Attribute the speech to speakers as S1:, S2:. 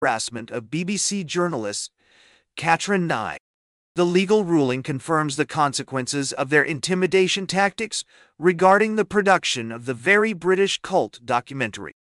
S1: harassment of BBC journalist Catherine Nye. The legal ruling confirms the consequences of their intimidation tactics regarding the production of the very British cult documentary.